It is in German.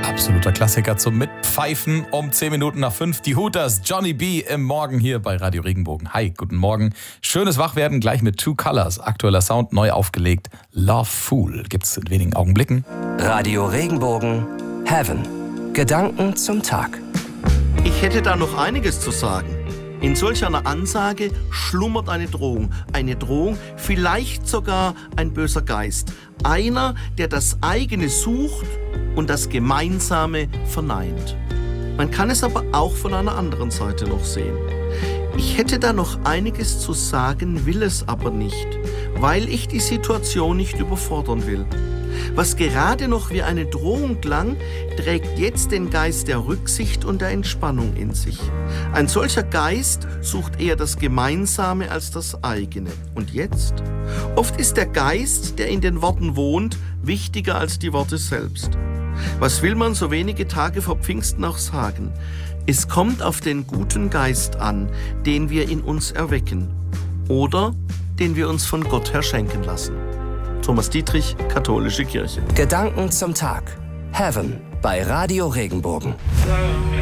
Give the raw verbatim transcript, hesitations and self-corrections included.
Absoluter Klassiker zum Mitpfeifen um zehn Minuten nach fünf. Die Hooters, Johnny B. im Morgen hier bei Radio Regenbogen. Hi, guten Morgen. Schönes Wachwerden gleich mit Two Colors. Aktueller Sound, neu aufgelegt. Love Fool gibt's in wenigen Augenblicken. Radio Regenbogen, Heaven. Gedanken zum Tag. Ich hätte da noch einiges zu sagen. In solch einer Ansage schlummert eine Drohung. Eine Drohung, vielleicht sogar ein böser Geist. Einer, der das eigene sucht und das Gemeinsame verneint. Man kann es aber auch von einer anderen Seite noch sehen. Ich hätte da noch einiges zu sagen, will es aber nicht, weil ich die Situation nicht überfordern will. Was gerade noch wie eine Drohung klang, trägt jetzt den Geist der Rücksicht und der Entspannung in sich. Ein solcher Geist sucht eher das Gemeinsame als das eigene. Und jetzt? Oft ist der Geist, der in den Worten wohnt, wichtiger als die Worte selbst. Was will man so wenige Tage vor Pfingsten auch sagen? Es kommt auf den guten Geist an, den wir in uns erwecken oder den wir uns von Gott her schenken lassen. Thomas Dietrich, Katholische Kirche. Gedanken zum Tag. Heaven bei Radio Regenbogen.